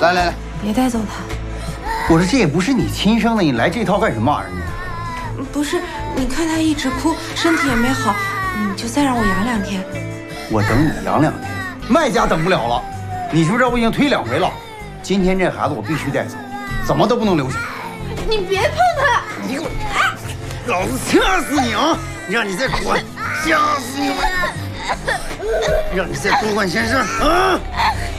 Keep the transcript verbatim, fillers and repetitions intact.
来来来， 别带走他。 我说这也不是你亲生的，你来这套干什么玩意儿呢？ 不是，你看他一直哭，身体也没好，你就再让我养两天。 我等你养两天，卖家等不了了。你知不知道我已经推两回了？今天这孩子我必须带走，怎么都不能留下。 你别碰他！ 你给我，老子掐死你啊！让你再管，掐死你！让你再多管闲事啊！